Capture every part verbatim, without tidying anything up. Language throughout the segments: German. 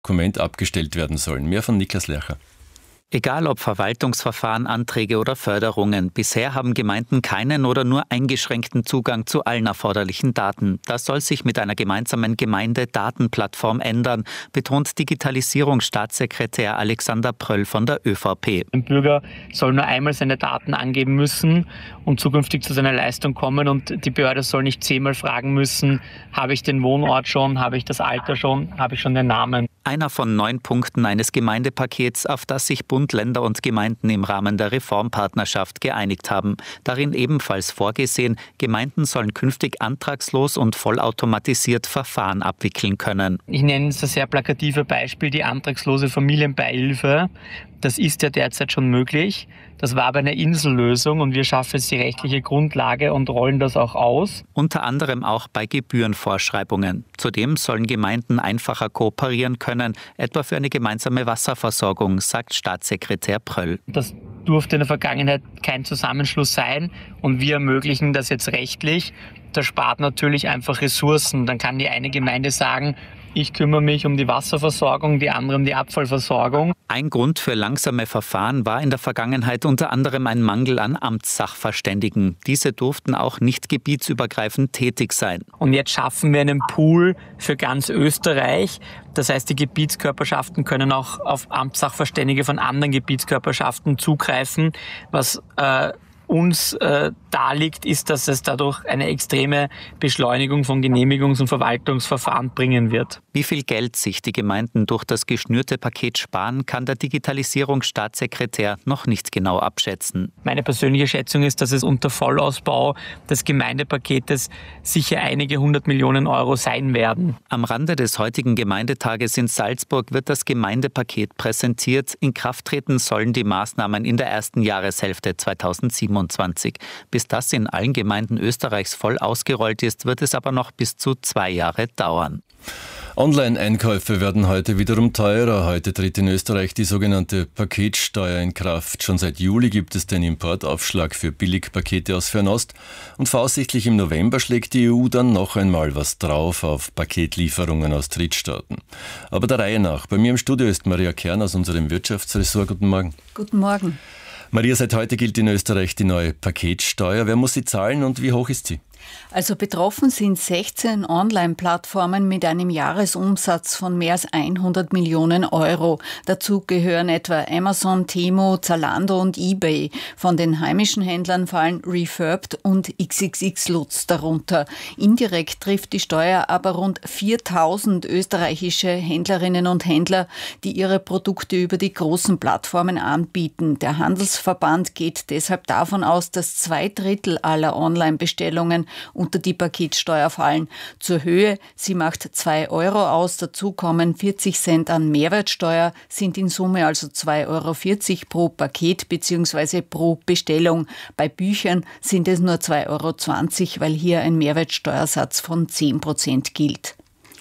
Dokument abgestellt werden sollen. Mehr von Niklas Lercher. Egal ob Verwaltungsverfahren, Anträge oder Förderungen, bisher haben Gemeinden keinen oder nur eingeschränkten Zugang zu allen erforderlichen Daten. Das soll sich mit einer gemeinsamen Gemeindedatenplattform ändern, betont Digitalisierungsstaatssekretär Alexander Pröll von der ÖVP. Ein Bürger soll nur einmal seine Daten angeben müssen und zukünftig zu seiner Leistung kommen, und die Behörde soll nicht zehnmal fragen müssen, habe ich den Wohnort schon, habe ich das Alter schon, habe ich schon den Namen. Einer von neun Punkten eines Gemeindepakets, auf das sich Bund, Länder und Gemeinden im Rahmen der Reformpartnerschaft geeinigt haben. Darin ebenfalls vorgesehen, Gemeinden sollen künftig antragslos und vollautomatisiert Verfahren abwickeln können. Ich nenne es ein sehr plakatives Beispiel, die antragslose Familienbeihilfe. Das ist ja derzeit schon möglich. Das war aber eine Insellösung und wir schaffen jetzt die rechtliche Grundlage und rollen das auch aus. Unter anderem auch bei Gebührenvorschreibungen. Zudem sollen Gemeinden einfacher kooperieren können, etwa für eine gemeinsame Wasserversorgung, sagt Staatssekretär Pröll. Das durfte in der Vergangenheit kein Zusammenschluss sein und wir ermöglichen das jetzt rechtlich. Das spart natürlich einfach Ressourcen. Dann kann die eine Gemeinde sagen, ich kümmere mich um die Wasserversorgung, die andere um die Abfallversorgung. Ein Grund für langsame Verfahren war in der Vergangenheit unter anderem ein Mangel an Amtssachverständigen. Diese durften auch nicht gebietsübergreifend tätig sein. Und jetzt schaffen wir einen Pool für ganz Österreich. Das heißt, die Gebietskörperschaften können auch auf Amtssachverständige von anderen Gebietskörperschaften zugreifen, was äh, uns äh, da liegt, ist, dass es dadurch eine extreme Beschleunigung von Genehmigungs- und Verwaltungsverfahren bringen wird. Wie viel Geld sich die Gemeinden durch das geschnürte Paket sparen, kann der Digitalisierungsstaatssekretär noch nicht genau abschätzen. Meine persönliche Schätzung ist, dass es unter Vollausbau des Gemeindepaketes sicher einige hundert Millionen Euro sein werden. Am Rande des heutigen Gemeindetages in Salzburg wird das Gemeindepaket präsentiert. In Kraft treten sollen die Maßnahmen in der ersten Jahreshälfte zweitausendsiebenundzwanzig. Bis das in allen Gemeinden Österreichs voll ausgerollt ist, wird es aber noch bis zu zwei Jahre dauern. Online-Einkäufe werden heute wiederum teurer. Heute tritt in Österreich die sogenannte Paketsteuer in Kraft. Schon seit Juli gibt es den Importaufschlag für Billigpakete aus Fernost. Und voraussichtlich im November schlägt die E U dann noch einmal was drauf auf Paketlieferungen aus Drittstaaten. Aber der Reihe nach. Bei mir im Studio ist Maria Kern aus unserem Wirtschaftsressort. Guten Morgen. Guten Morgen. Maria, seit heute gilt in Österreich die neue Paketsteuer. Wer muss sie zahlen und wie hoch ist sie? Also betroffen sind sechzehn Online-Plattformen mit einem Jahresumsatz von mehr als hundert Millionen Euro. Dazu gehören etwa Amazon, Temu, Zalando und eBay. Von den heimischen Händlern fallen Refurbed und X X X Lutz darunter. Indirekt trifft die Steuer aber rund viertausend österreichische Händlerinnen und Händler, die ihre Produkte über die großen Plattformen anbieten. Der Handelsverband geht deshalb davon aus, dass zwei Drittel aller Online-Bestellungen unter die Paketsteuer fallen. Zur Höhe, sie macht zwei Euro aus, dazu kommen vierzig Cent an Mehrwertsteuer, sind in Summe also zwei Euro vierzig pro Paket bzw. pro Bestellung. Bei Büchern sind es nur zwei Euro zwanzig, weil hier ein Mehrwertsteuersatz von zehn Prozent gilt.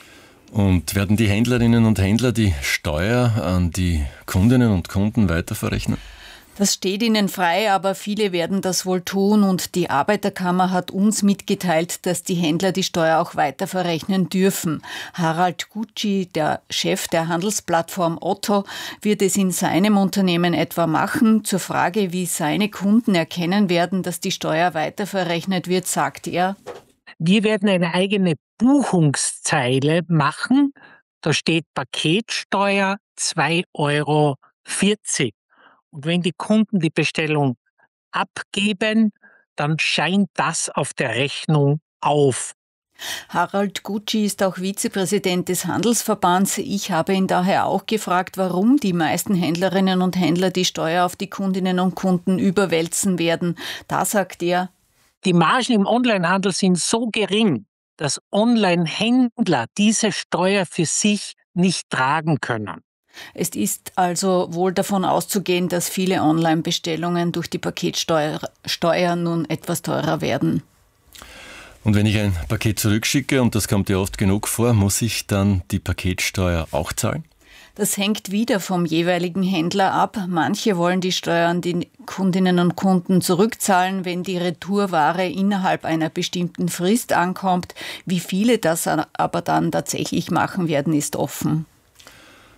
Und werden die Händlerinnen und Händler die Steuer an die Kundinnen und Kunden weiterverrechnen? Das steht ihnen frei, aber viele werden das wohl tun und die Arbeiterkammer hat uns mitgeteilt, dass die Händler die Steuer auch weiter verrechnen dürfen. Harald Gutschi, der Chef der Handelsplattform Otto, wird es in seinem Unternehmen etwa machen. Zur Frage, wie seine Kunden erkennen werden, dass die Steuer weiter verrechnet wird, sagt er: Wir werden eine eigene Buchungszeile machen. Da steht Paketsteuer zwei Euro vierzig. Und wenn die Kunden die Bestellung abgeben, dann scheint das auf der Rechnung auf. Harald Gutschi ist auch Vizepräsident des Handelsverbands. Ich habe ihn daher auch gefragt, warum die meisten Händlerinnen und Händler die Steuer auf die Kundinnen und Kunden überwälzen werden. Da sagt er: Die Margen im Onlinehandel sind so gering, dass Online-Händler diese Steuer für sich nicht tragen können. Es ist also wohl davon auszugehen, dass viele Online-Bestellungen durch die Paketsteuer Steuer nun etwas teurer werden. Und wenn ich ein Paket zurückschicke, und das kommt ja oft genug vor, muss ich dann die Paketsteuer auch zahlen? Das hängt wieder vom jeweiligen Händler ab. Manche wollen die Steuer an die Kundinnen und Kunden zurückzahlen, wenn die Retourware innerhalb einer bestimmten Frist ankommt. Wie viele das aber dann tatsächlich machen werden, ist offen.